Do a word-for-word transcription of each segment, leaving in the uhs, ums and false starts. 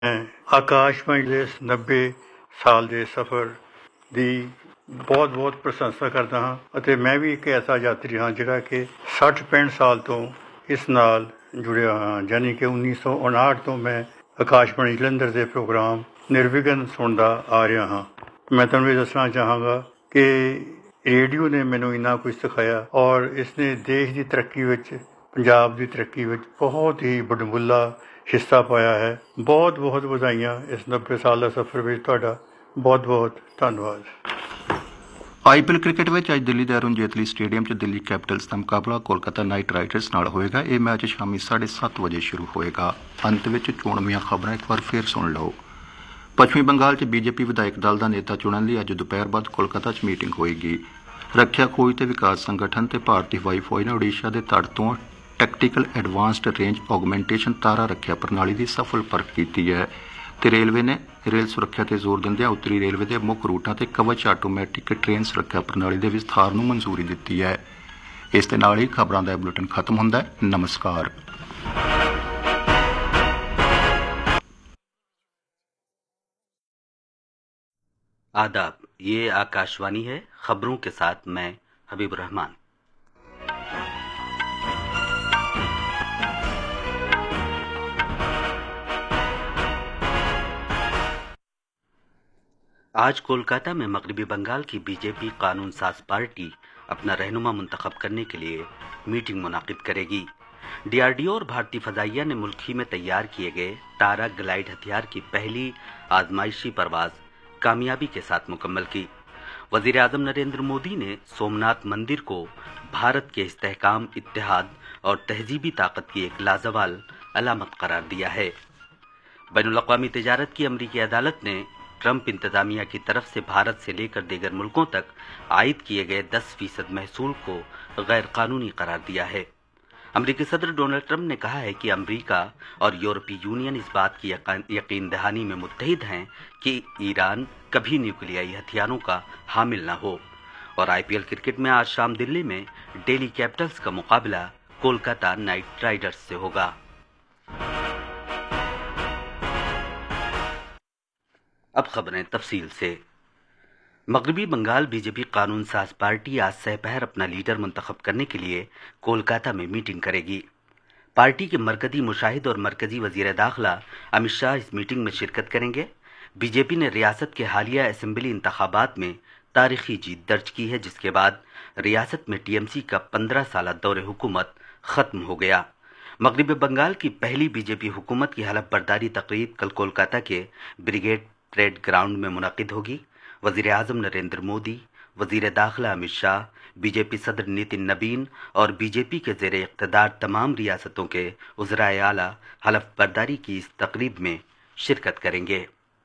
ਮੈਂ ਆਕਾਸ਼ਵਾਣੀ ਦੇ ਨੱਬੇ ਸਾਲ ਦੇ ਸਫ਼ਰ ਦੀ ਬਹੁਤ ਬਹੁਤ ਪ੍ਰਸ਼ੰਸਾ ਕਰਦਾ ਹਾਂ ਅਤੇ ਮੈਂ ਵੀ ਇੱਕ ਐਸਾ ਯਾਤਰੀ ਹਾਂ ਜਿਹੜਾ ਕਿ ਸੱਠ ਪੈਂਹਠ ਸਾਲ ਤੋਂ ਇਸ ਨਾਲ ਜੁੜਿਆ ਹਾਂ, ਯਾਨੀ ਕਿ ਉੱਨੀ ਸੌ ਉਣਾਹਠ ਤੋਂ ਮੈਂ ਆਕਾਸ਼ਵਾਣੀ ਜਲੰਧਰ ਦੇ ਪ੍ਰੋਗਰਾਮ ਨਿਰਵਿਘਨ ਸੁਣਦਾ ਆ ਰਿਹਾ ਹਾਂ। ਮੈਂ ਤੁਹਾਨੂੰ ਇਹ ਦੱਸਣਾ ਚਾਹਾਂਗਾ ਕਿ ਰੇਡੀਓ ਨੇ ਮੈਨੂੰ ਇੰਨਾ ਕੁਝ ਸਿਖਾਇਆ ਔਰ ਇਸ ਨੇ ਦੇਸ਼ ਦੀ ਤਰੱਕੀ ਵਿੱਚ, ਪੰਜਾਬ ਦੀ ਤਰੱਕੀ ਵਿੱਚ ਬਹੁਤ ਹੀ ਵਡਮੁੱਲਾ ਹਿੱਸਾ ਪਾਇਆ ਹੈ। ਬਹੁਤ ਬਹੁਤ ਵਧਾਈਆਂ ਇਸ ਨੱਬੇ ਸਾਲ ਦਾ ਸਫ਼ਰ ਵਿੱਚ ਤੁਹਾਡਾ ਬਹੁਤ ਬਹੁਤ ਧੰਨਵਾਦ। ਆਈਪੀਐਲ ਕ੍ਰਿਕਟ ਵਿੱਚ ਅੱਜ ਦਿੱਲੀ ਦੇ ਅਰੁਣ ਜੇਤਲੀ ਸਟੇਡੀਅਮ 'ਚ ਦਿੱਲੀ ਕੈਪੀਟਲਸ ਦਾ ਮੁਕਾਬਲਾ ਕੋਲਕਾਤਾ ਨਾਈਟ ਰਾਈਡਰਸ ਨਾਲ ਹੋਏਗਾ। ਇਹ ਮੈਚ ਸ਼ਾਮੀ ਸਾਢੇ ਸੱਤ ਵਜੇ ਸ਼ੁਰੂ ਹੋਏਗਾ। ਅੰਤ ਵਿੱਚ ਚੋਣਵੀਆਂ ਖਬਰਾਂ ਇੱਕ ਵਾਰ ਫਿਰ ਸੁਣ ਲਓ। ਪੱਛਮੀ ਬੰਗਾਲ 'ਚ ਬੀਜੇਪੀ ਵਿਧਾਇਕ ਦਲ ਦਾ ਨੇਤਾ ਚੁਣਨ ਲਈ ਅੱਜ ਦੁਪਹਿਰ ਬਾਅਦ ਕੋਲਕਾਤਾ 'ਚ ਮੀਟਿੰਗ ਹੋਏਗੀ। ਰੱਖਿਆ ਖੋਜ ਤੇ ਵਿਕਾਸ ਸੰਗਠਨ ਤੇ ਭਾਰਤੀ ਹਵਾਈ ਫੌਜ ਨੇ ਓਡੀਸ਼ਾ ਦੇ ਤੱਟ ਤੋਂ ਟੈਕਟੀਕਲ ਐਡਵਾਂਸਡ ਰੇਂਜ ਆਗਮੈਂਟੇਸ਼ਨ ਤਾਰਾ ਰੱਖਿਆ ਪ੍ਰਣਾਲੀ ਦੀ ਸਫਲ ਪਰਖ ਕੀਤੀ ਹੈ ਤੇ ਰੇਲਵੇ ਨੇ ਰੇਲ ਸੁਰੱਖਿਆ ਤੇ ਜ਼ੋਰ ਦਿੰਦਿਆਂ ਉੱਤਰੀ ਰੇਲਵੇ ਦੇ ਮੁੱਖ ਰੂਟਾਂ ਤੇ ਕਵਚ ਆਟੋਮੈਟਿਕ ਟ੍ਰੇਨ ਸੁਰੱਖਿਆ ਪ੍ਰਣਾਲੀ ਦੇ ਵਿਸਥਾਰ ਨੂੰ ਮਨਜ਼ੂਰੀ ਦਿੱਤੀ ਹੈ। ਇਸ ਦੇ ਨਾਲ ਹੀ ਖਬਰਾਂ ਦਾ ਬੁਲੇਟਿਨ ਖਤਮ ਹੁੰਦਾ ਹੈ। ਨਮਸਕਾਰ। आदाब, ये आकाशवाणी है। खबरों के साथ मैं हबीब रहमान। आज कोलकाता में मगरबी बंगाल की बीजेपी कानून साज पार्टी अपना रहनुमा मुंतखब करने के लिए मीटिंग मुनाकिद करेगी। डीआरडीओ और भारतीय फजाइया ने मुल्क ही में तैयार किए गए तारा ग्लाइड हथियार की पहली आजमाइशी परवाज कामयाबी के साथ मुकम्मल की। वजीर आजम नरेंद्र मोदी ने सोमनाथ मंदिर को भारत के इस्तेहकाम, इत्तेहाद और तहजीबी ताकत की एक लाजवाल अलामत करार दिया है। बैनुल-अक़वामी तिजारत की अमरीकी अदालत ने ट्रंप इंतजामिया की तरफ से भारत से लेकर दीगर मुल्कों तक आयद किए गए दस फीसद महसूल को गैर कानूनी करार दिया है। अमरीकी सदर डोनाल्ड ट्रंप ने कहा है कि अमरीका और यूरोपीय यूनियन इस बात की यकीन दहानी में मुत्तहिद हैं कि ईरान कभी न्यूक्लियाई हथियारों का हामिल न हो। और आईपीएल क्रिकेट में आज शाम दिल्ली में दिल्ली कैपिटल्स का मुकाबला कोलकाता नाइट राइडर्स से होगा। अब खबरें तफसील से। मगरबी बंगाल बीजेपी कानून साज पार्टी आज सहपहर अपना लीडर मुंतखब करने के लिए कोलकाता में मीटिंग करेगी। पार्टी के मरकजी मुशाहिद और मरकजी वजीर दाखिला अमित शाह इस मीटिंग में शिरकत करेंगे। बीजेपी ने रियासत के हालिया असेंबली इंतखाबात में तारीखी जीत दर्ज की है, जिसके बाद रियासत में टीएमसी का पंद्रह साल दौरे हुकूमत खत्म हो गया। मगरबी बंगाल की पहली बीजेपी हुकूमत की हलफ बर्दारी तकरीब कल कोलकाता के ब्रिगेड परेड ग्राउंड में मुनक़िद होगी। वज़ीर आज़म नरेंद्र मोदी, वज़ीर दाखिला अमित शाह, बीजेपी सदर नितिन नबीन और बीजेपी के ज़ेर इक़्तिदार तमाम रियासतों के उज़राए आला हलफ बर्दारी की इस तकरीब में शिरकत करेंगे।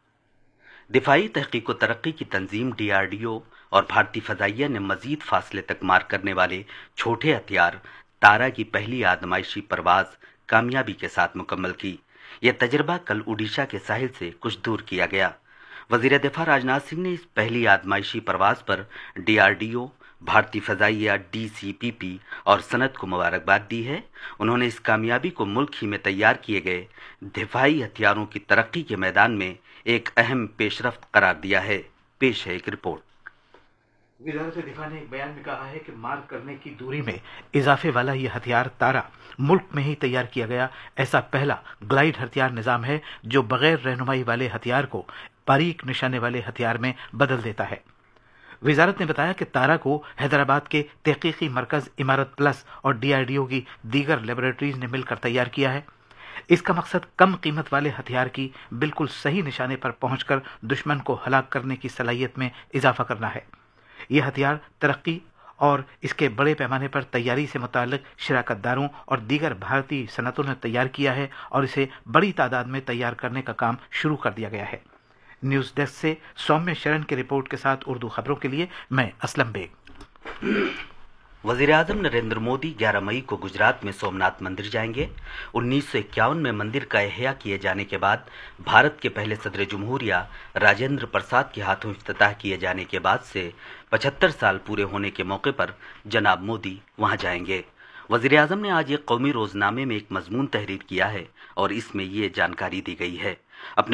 दिफाई तहक़ीक़ व तरक्की की तंजीम डीआरडीओ और भारतीय फ़ज़ाइया ने मज़ीद फासले तक मार करने वाले छोटे हथियार तारा की पहली आजमाइशी परवाज़ कामयाबी के साथ मुकम्मल की। यह तजर्बा कल ओडिशा के साहिल से कुछ दूर किया गया। वज़ीर दिफा राजनाथ सिंह ने इस पहली आजमाइशी परवाज़ पर डीआरडीओ, भारतीय फ़ज़ाइया, डीसीपीपी और सनत को मुबारकबाद दी है। उन्होंने इस कामयाबी को मुल्क ही में तैयार किए गए दिफाई हथियारों की तरक्की के मैदान में एक अहम पेशरफ्त करार दिया है। पेश है एक रिपोर्ट। वज़ारत दिफा ने एक बयान में कहा है कि मार करने की दूरी में इजाफे वाला यह हथियार तारा मुल्क में ही तैयार किया गया ऐसा पहला ग्लाइड हथियार निज़ाम है जो बगैर रहनुमाई वाले हथियार को बारीक निशाने वाले हथियार में बदल देता है। वज़ारत ने बताया कि तारा को हैदराबाद के तहक़ीक़ी मरकज़ इमारत प्लस और डीआरडीओ की दीगर लेबोरेटरीज ने मिलकर तैयार किया है। इसका मकसद कम कीमत वाले हथियार की बिल्कुल सही निशाने पर पहुंचकर दुश्मन को हलाक करने की सलाहियत में इजाफा करना है। यह हथियार तरक्की और इसके बड़े पैमाने पर तैयारी से मुताल्लिक शराकतदारों और दीगर भारतीय सनतों ने तैयार किया है और इसे बड़ी तादाद में तैयार करने का काम शुरू कर दिया गया है। न्यूज़ डेस्क से सौम्य शरण की रिपोर्ट के साथ उर्दू खबरों के लिए मैं असलम बेग। वज़ीर आज़म नरेंद्र मोदी ग्यारह मई को गुजरात में सोमनाथ मंदिर जाएंगे। उन्नीस सौ इक्यावन में मंदिर का एहया किए जाने के बाद भारत के पहले सदर जमहूरिया राजेंद्र प्रसाद के हाथों इफ्तिताह किए जाने के बाद से पचहत्तर साल पूरे होने के मौके पर जनाब मोदी वहां जाएंगे। वज़ीर आज़म ने आज एक कौमी रोजनामे में एक मजमून तहरीर किया है और इसमें ये जानकारी दी गई है। अपने